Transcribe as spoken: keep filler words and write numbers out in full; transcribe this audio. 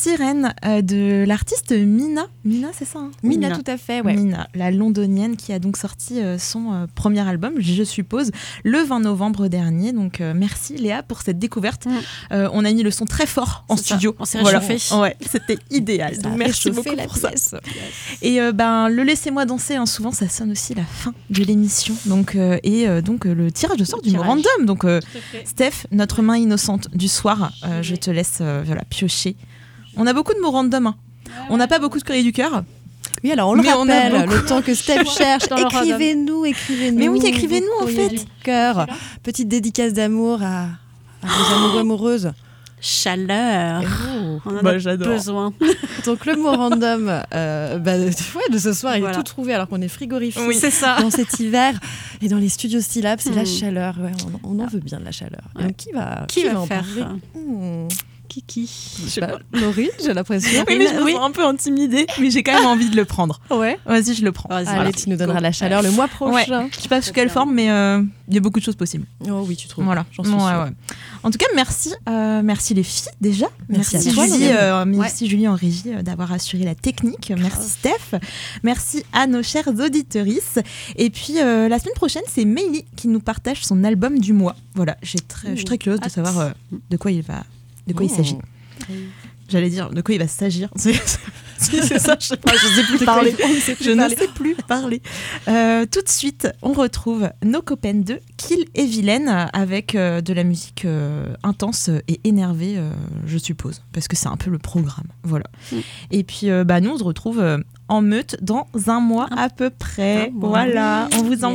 Sirène euh, de l'artiste Mina. Mina, c'est ça hein Mina, Mina, tout à fait, ouais. Mina, la londonienne qui a donc sorti euh, son euh, premier album, je suppose, le vingt novembre dernier. Donc euh, merci Léa pour cette découverte. Mmh. Euh, on a mis le son très fort en c'est studio. Ça. On s'est réchauffé. Voilà. Ouais, c'était idéal. Ça donc merci beaucoup la pour pièce. ça. Yes. Et euh, ben le laissez-moi danser. Hein, souvent, ça sonne aussi la fin de l'émission. Donc euh, et euh, donc euh, le tirage de sort du mot random. Donc euh, Steph, notre main innocente du soir, euh, je te laisse euh, voilà piocher. On a beaucoup de mots random. Hein. On n'a pas beaucoup de courrier du cœur. Oui, alors on le mais rappelle, on le temps que Steph cherche, écrivez-nous, écrivez-nous. Mais oui, écrivez-nous en fait. Du cœur. Petite dédicace d'amour à, à vos amoureux amoureuses. Chaleur. Oh, on en bah, a j'adore. Besoin. Donc le mot random euh, bah, ouais, de ce soir, il voilà. est tout trouvé alors qu'on est frigorifié oui, c'est ça. dans cet hiver. Et dans les studios Stylab, c'est mmh. la chaleur. Ouais, on, on en veut bien de la chaleur. Ouais. Donc qui va, qui qui va, va faire mmh. Kiki, je sais pas. Laurie, j'ai l'impression. Oui, mais je me oui. sens un peu intimidée, mais j'ai quand même envie de le prendre. Ouais. Vas-y, je le prends. Allez, voilà. Tu nous donneras la chaleur le mois prochain. Ouais. Je sais pas sous quelle forme, mais il euh, y a beaucoup de choses possibles. Oh oui, tu trouves. Voilà. J'en suis ouais, sûre. Ouais. En tout cas, merci, euh, merci les filles déjà. Merci, merci à toi, Julie, euh, merci ouais. Julie en régie euh, d'avoir assuré la technique. Merci Steph. Merci à nos chères auditrices. Et puis euh, la semaine prochaine, c'est Meili qui nous partage son album du mois. Voilà, j'ai très, je suis très curieuse de savoir euh, de quoi il va, de quoi oh. il s'agit. J'allais dire de quoi il va s'agir. C'est, c'est, c'est ça, je sais pas, je ne sais plus parler. Plus je parler. ne sais plus parler. Euh, tout de suite, on retrouve nos copaines de Kill et Vilaine avec euh, de la musique euh, intense et énervée, euh, je suppose, parce que c'est un peu le programme. Voilà. Mm. Et puis, euh, bah, nous, on se retrouve euh, en meute dans un mois à peu près. Ah, voilà, on vous embrasse.